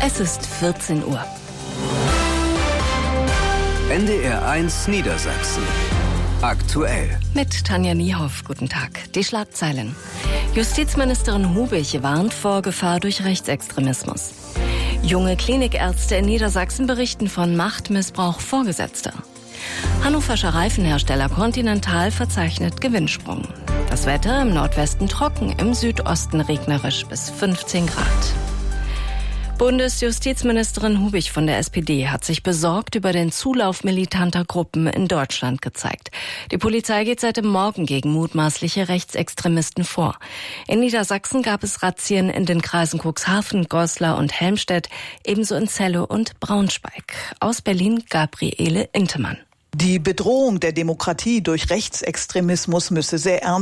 Es ist 14 Uhr. NDR 1 Niedersachsen. Aktuell. Mit Tanja Niehoff, guten Tag. Die Schlagzeilen. Justizministerin Hubich warnt vor Gefahr durch Rechtsextremismus. Junge Klinikärzte in Niedersachsen berichten von Machtmissbrauch Vorgesetzter. Hannoverscher Reifenhersteller Continental verzeichnet Gewinnsprung. Das Wetter im Nordwesten trocken, im Südosten regnerisch bis 15 Grad. Bundesjustizministerin Hubich von der SPD hat sich besorgt über den Zulauf militanter Gruppen in Deutschland gezeigt. Die Polizei geht seit dem Morgen gegen mutmaßliche Rechtsextremisten vor. In Niedersachsen gab es Razzien in den Kreisen Cuxhaven, Goslar und Helmstedt, ebenso in Celle und Braunschweig. Aus Berlin Gabriele Intemann. Die Bedrohung der Demokratie durch Rechtsextremismus müsse sehr ernst